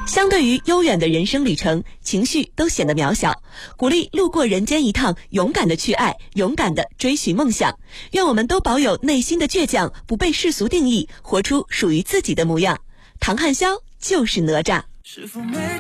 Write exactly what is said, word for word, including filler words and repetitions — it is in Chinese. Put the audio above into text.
相对于悠远的人生旅程，情绪都显得渺小。鼓励路过人间一趟，勇敢的去爱，勇敢的追寻梦想。愿我们都保有内心的倔强，不被世俗定义，活出属于自己的模样。唐汉霄就是哪吒。